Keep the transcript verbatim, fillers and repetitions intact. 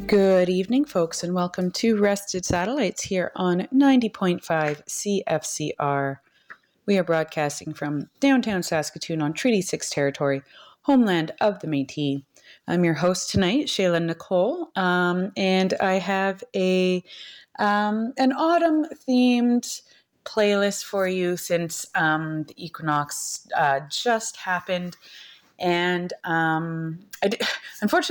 Good evening, folks, and welcome to Rested Satellites here on ninety point five C F C R. We are broadcasting from downtown Saskatoon on Treaty six territory, homeland of the Métis. I'm your host tonight, Shayla Nicole, um, and I have a um, an autumn-themed playlist for you since um, the equinox uh, just happened. And um, I did, unfortunately,